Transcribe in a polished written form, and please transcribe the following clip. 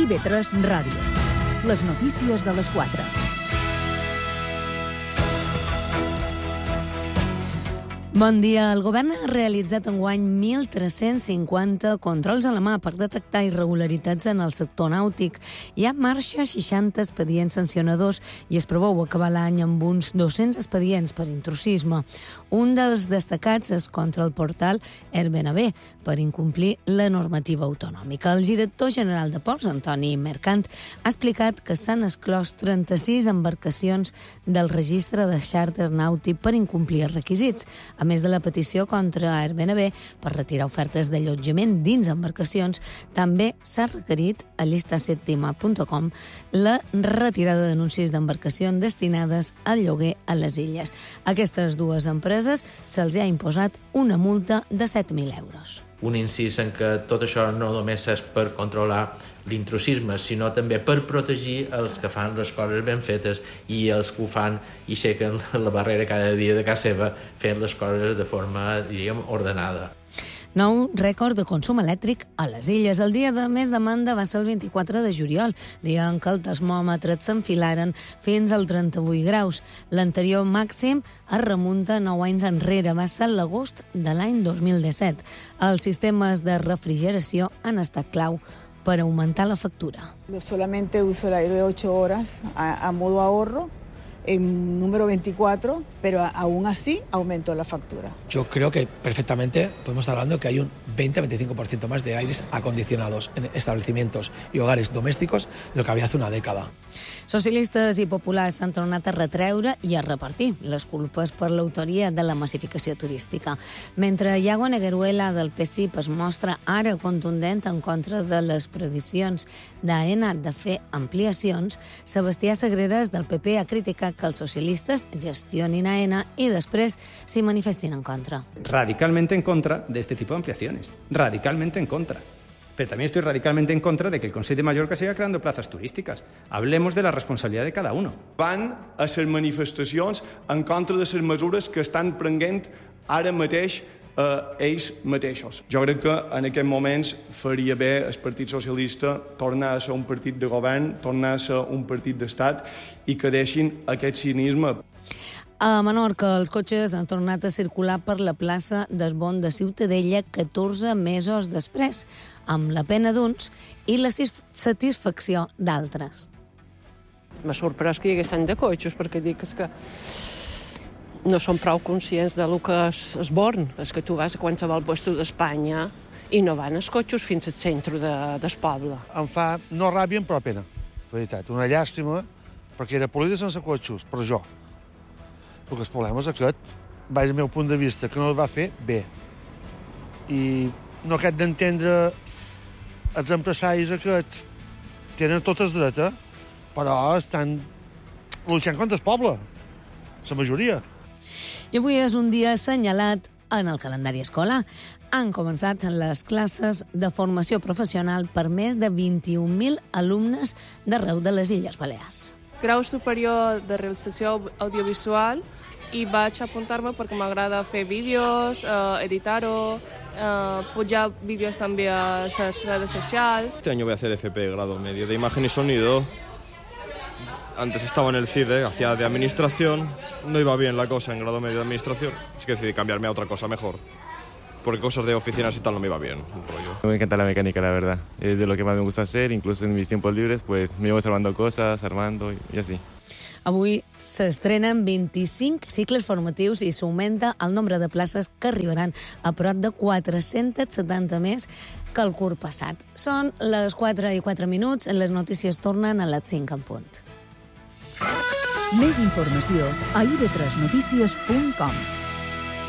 IB3 Ràdio. Les notícies de les 4. Bon dia. El govern ha realitzat enguany 1.350 controls a la mà per detectar irregularitats en el sector nàutic. Hi ha en marxa 60 expedients sancionadors i es preveu acabar l'any amb uns 200 expedients per intrusisme. Un dels destacats és contra el portal Airbnb per incomplir la normativa autonòmica. El director general de Ports, Antoni Mercant, ha explicat que s'han exclòs 36 embarcacions del registre de xàrter nàutic per incomplir els requisits. A més de la petició contra Airbnb per retirar ofertes d'allotjament dins embarcacions, també s'ha requerit a llistasettima.com la retirada d'anuncis d'embarcacions destinades al lloguer a les illes. Aquestes dues empreses se'ls ha imposat una multa de 7.000 euros. Un incís en que tot això no només és per controlar l'intrusisme, sinó també per protegir els que fan les coses ben fetes i els que ho fan i aixequen la barrera cada dia de casa seva fent les coses de forma, diríem, ordenada. Nou rècord de consum elèctric a les illes. El dia de més demanda va ser el 24 de juliol, dia en què els termòmetres s'enfilaren fins al 38 graus. L'anterior màxim es remunta 9 anys enrere, va ser l'agost de l'any 2017. Els sistemes de refrigeració han estat clau para aumentar la factura. Yo solamente uso el aire de 8 horas a modo ahorro, en número 24, pero aún así aumentó la factura. Yo creo que perfectamente podemos estar hablando que hay un 20-25% más de aires acondicionados en establecimientos y hogares domésticos de lo que había hace una dècada. Socialistes i populars s'han tornat a retreure i a repartir les culpes per l'autoria de la massificació turística. Mentre Iago Negueruela del PSIP es mostra ara contundent en contra de les previsions d'AENA de fer ampliacions, Sebastià Sagreras del PP ha criticat que els socialistes gestionin AENA y després s'hi manifestin en contra. Radicalmente en contra de este tipo de ampliaciones. Radicalmente en contra. Pero también estoy radicalmente en contra de que el Consell de Mallorca siga creando plazas turísticas. Hablemos de la responsabilidad de cada uno. Van a les manifestacions en contra de les mesures que estan prenent ara mateix ells mateixos. Jo crec que en aquests moments faria bé el Partit Socialista tornar a ser un partit de govern, tornar a ser un partit d'estat i que deixin aquest cinisme. A Menorca, els cotxes han tornat a circular per la plaça d'Esbon de Ciutadella 14 mesos després, amb la pena d'uns i la satisfacció d'altres. M'ha sorprès que hi hagués tant de cotxes, perquè dic que no són prou conscients del que és Esborn. És que tu vas a qualsevol lloc d'Espanya i no van els cotxes fins al centre del poble. Em fa no ràbia, però pena, la veritat. Una llàstima, perquè era polida sense cotxes, per jo. Perquè el problema és aquest, vaig al meu punt de vista, que no el va fer bé. I no aquest d'entendre els empresaris aquests tenen totes dreta, però estan luchant contra el poble, la majoria. I avui és un dia assenyalat en el calendari escolar. Han començat les classes de formació professional per més de 21.000 alumnes d'arreu de les Illes Balears. Grau superior de realització audiovisual i vaig apuntar-me perquè m'agrada fer vídeos, editar-ho, pujar vídeos també a les redes socials. Este año voy a hacer FP, grado medio, de imagen y sonido. Antes estaba en el CIDE, hacía de administración, no iba bien la cosa en grado medio de administración, así que decidí cambiarme a otra cosa mejor, porque cosas de oficinas y tal no me iba bien. Me encanta la mecánica, la verdad, es de lo que más me gusta hacer, incluso en mis tiempos libres, pues me llevo salvando cosas, armando y así. Avui s'estrenen 25 cicles formatius i s'augmenta el nombre de places que arribaran a prop de 470 més que el curs passat. Són les 4:04, les notícies tornen a les 5 en punt. Més informació a ib3notícies.com.